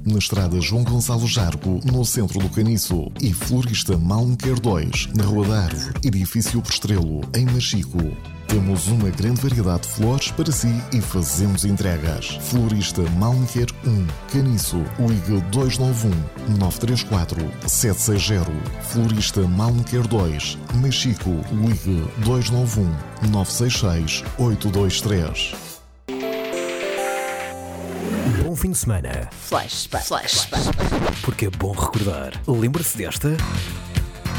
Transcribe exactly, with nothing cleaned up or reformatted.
na estrada João Gonçalo Jargo, no centro do Caniço. E Florista Malmequer dois, na Rua da Árvore, edifício Prestrelo, em Machico. Temos uma grande variedade de flores para si e fazemos entregas. Florista Malmequer um, Caniço, ligue dois nove um, nove três quatro, sete seis zero. Florista Malmequer dois, Machico, ligue dois nove um, nove seis seis, oito dois três. Bom fim de semana. Flashback. Flashback. Porque é bom recordar. Lembra-se desta?